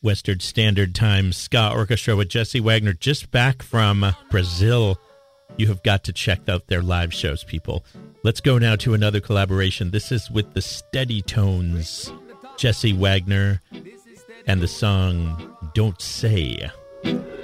Western Standard Time Ska Orchestra with Jesse Wagner, just back from Brazil. You have got to check out their live shows, people. Let's go now to another collaboration. This is with the Steady Tones, Jesse Wagner, and the song Don't Say.